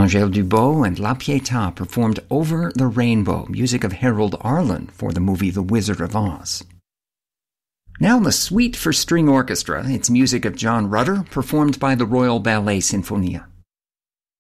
Angèle Dubot and La Pietà performed Over the Rainbow, music of Harold Arlen for the movie The Wizard of Oz. Now the Suite for String Orchestra, it's music of John Rutter, performed by the Royal Ballet Sinfonia.